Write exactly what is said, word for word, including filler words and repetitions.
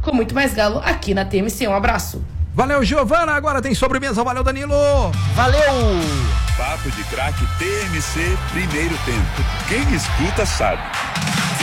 com muito mais Galo aqui na T M C. Um abraço. Valeu, Giovana. Agora tem sobremesa. Valeu, Danilo. Valeu. Papo de Craque T M C, primeiro tempo. Quem escuta sabe.